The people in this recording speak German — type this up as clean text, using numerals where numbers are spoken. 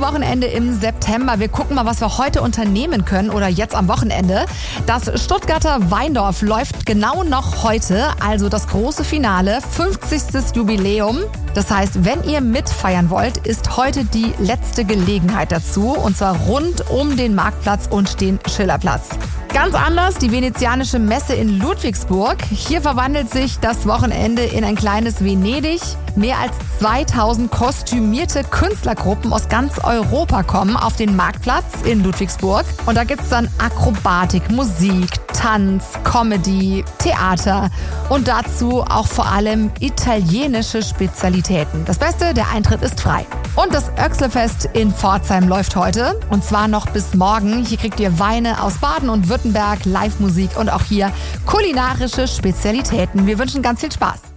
Wochenende im September. Wir gucken mal, was wir heute unternehmen können oder jetzt am Wochenende. Das Stuttgarter Weindorf läuft genau noch heute, also das große Finale, 50. Jubiläum. Das heißt, wenn ihr mitfeiern wollt, ist heute die letzte Gelegenheit dazu, und zwar rund um den Marktplatz und den Schillerplatz. Ganz anders die venezianische Messe in Ludwigsburg. Hier verwandelt sich das Wochenende in ein kleines Venedig. Mehr als 2000 kostümierte Künstlergruppen aus ganz Europa kommen auf den Marktplatz in Ludwigsburg. Und da gibt's dann Akrobatik, Musik, Tanz, Comedy, Theater und dazu auch vor allem italienische Spezialitäten. Das Beste, der Eintritt ist frei. Und das Oechsle-Fest in Pforzheim läuft heute, und zwar noch bis morgen. Hier kriegt ihr Weine aus Baden und Württemberg, Live-Musik und auch hier kulinarische Spezialitäten. Wir wünschen ganz viel Spaß.